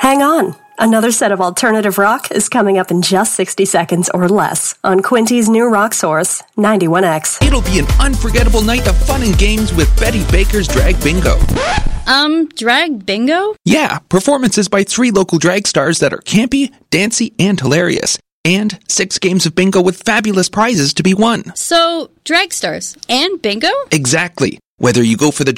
Hang on. Another set of alternative rock is coming up in just 60 seconds or less on Quinty's new rock source, 91X. It'll be an unforgettable night of fun and games with Betty Baker's Drag Bingo. Drag bingo? Yeah, performances by 3 local drag stars that are campy, dancy, and hilarious. And 6 games of bingo with fabulous prizes to be won. So, drag stars and bingo? Exactly. Whether you go for the